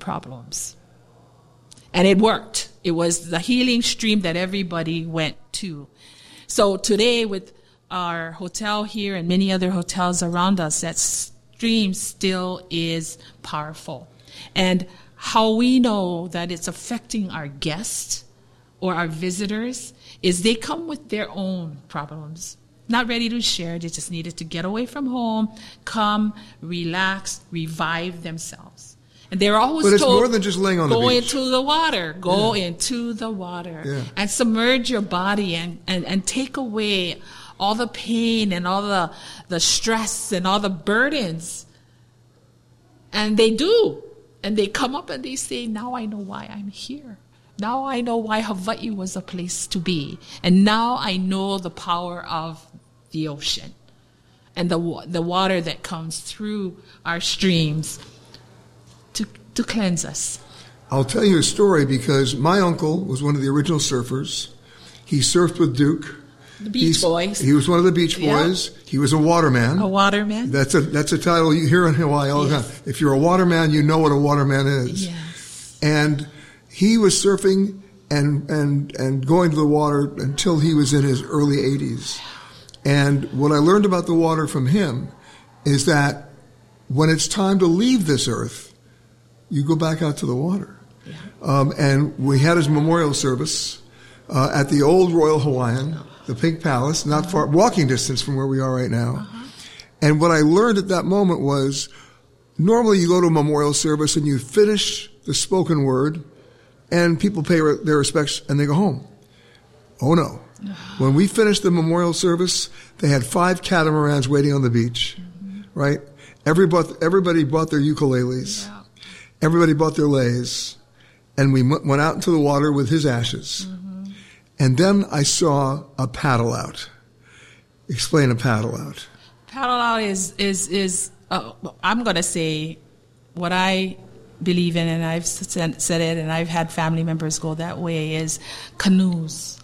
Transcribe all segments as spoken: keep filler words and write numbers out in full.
problems. And it worked. It was the healing stream that everybody went to. So today with our hotel here and many other hotels around us, that stream still is powerful. And how we know that it's affecting our guests or our visitors is they come with their own problems. Not ready to share. They just needed to get away from home, come, relax, revive themselves. And they're always but it's told, more than just laying on the go beach. into the water, go yeah. into the water, yeah. and submerge your body and, and, and take away all the pain and all the, the stress and all the burdens. And they do. And they come up and they say, now I know why I'm here. Now I know why Hawaii was a place to be. And now I know the power of the ocean and the the water that comes through our streams to to cleanse us. I'll tell you a story because my uncle was one of the original surfers. He surfed with Duke. The Beach He's, Boys. He was one of the Beach Boys. Yeah. He was a waterman. A waterman. That's a that's a title you hear in Hawaii all yes. the time. If you're a waterman, you know what a waterman is. Yes. And he was surfing and and and going to the water until he was in his early eighties. And what I learned about the water from him is that when it's time to leave this earth, you go back out to the water. Yeah. Um, and we had his memorial service uh, at the old Royal Hawaiian, the Pink Palace, not uh-huh. far, walking distance from where we are right now. Uh-huh. And what I learned at that moment was, normally you go to a memorial service and you finish the spoken word, and people pay re- their respects and they go home. Oh no. When we finished the memorial service, they had five catamarans waiting on the beach, mm-hmm. right? Everybody, everybody bought their ukuleles. Yeah. Everybody bought their leis. And we m- went out into the water with his ashes. Mm-hmm. And then I saw a paddle out. Explain a paddle out. Paddle out is, is, is uh, I'm going to say what I believe in, and I've said it, and I've had family members go that way, is canoes.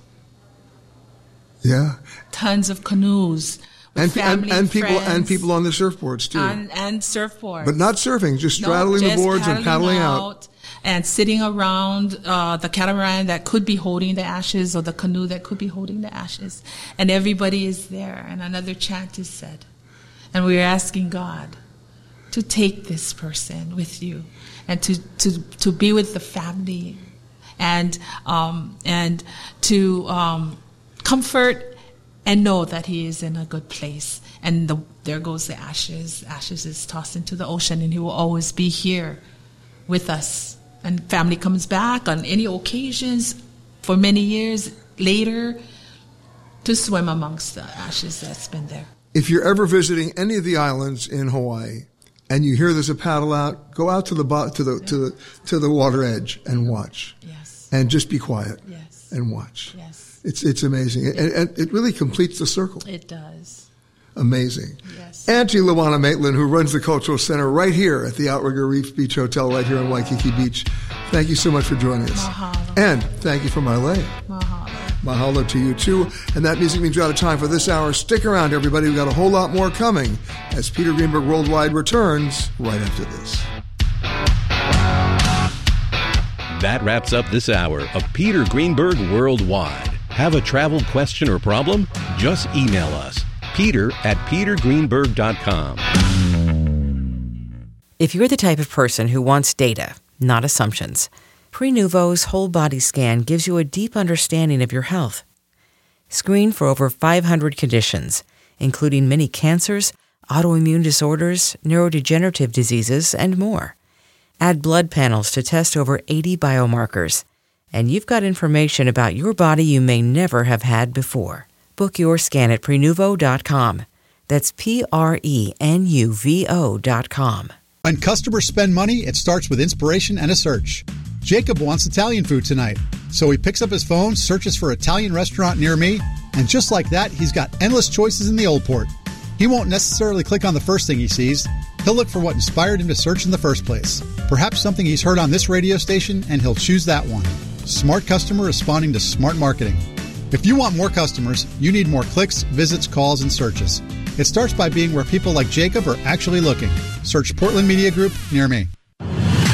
Yeah, tons of canoes with and, family, and, and people friends, and people on the surfboards too, and, and surfboards, but not surfing, just straddling no, just the boards and paddling out, out and sitting around uh, the catamaran that could be holding the ashes or the canoe that could be holding the ashes, and everybody is there, and another chant is said, and we're asking God to take this person with you and to to to be with the family, and um, and to um, comfort and know that he is in a good place. And the, there goes the ashes. Ashes is tossed into the ocean, and he will always be here with us. And family comes back on any occasions for many years later to swim amongst the ashes that's been there. If you're ever visiting any of the islands in Hawaii and you hear there's a paddle out, go out to the bo- to the yeah. to the to the water edge and watch. Yes. And just be quiet. Yes. And watch. Yes. It's it's amazing. It, and, and it really completes the circle. It does. Amazing. Yes. Auntie Luana Maitland, who runs the Cultural Center right here at the Outrigger Reef Beach Hotel right here in Waikiki Beach. Thank you so much for joining us. Mahalo. And thank you from Marley. Mahalo. Mahalo to you, too. And that music means we're out of time for this hour. Stick around, everybody. We've got a whole lot more coming as Peter Greenberg Worldwide returns right after this. That wraps up this hour of Peter Greenberg Worldwide. Have a travel question or problem? Just email us, peter at peter greenberg dot com. If you're the type of person who wants data, not assumptions, Prenuvo's whole body scan gives you a deep understanding of your health. Screen for over five hundred conditions, including many cancers, autoimmune disorders, neurodegenerative diseases, and more. Add blood panels to test over eighty biomarkers. And you've got information about your body you may never have had before. Book your scan at prenuvo dot com. That's P R E N U V O dot com. When customers spend money, it starts with inspiration and a search. Jacob wants Italian food tonight, so he picks up his phone, searches for Italian restaurant near me, and just like that, he's got endless choices in the Old Port. He won't necessarily click on the first thing he sees. He'll look for what inspired him to search in the first place. Perhaps something he's heard on this radio station, and he'll choose that one. Smart customer responding to smart marketing. If you want more customers, you need more clicks, visits, calls, and searches. It starts by being where people like Jacob are actually looking. Search Portland Media Group near me.